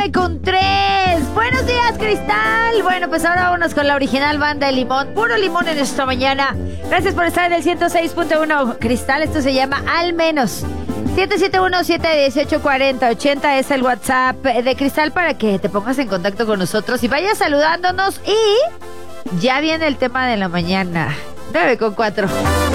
con 3. Buenos días, Cristal. Bueno, pues ahora vámonos con la original banda de limón. Puro limón en esta mañana. Gracias por estar en el 106.1. Cristal, esto se llama Al Menos. 771-718-4080 es el WhatsApp de Cristal para que te pongas en contacto con nosotros y vayas saludándonos. Y ya viene el tema de la mañana. 9:04.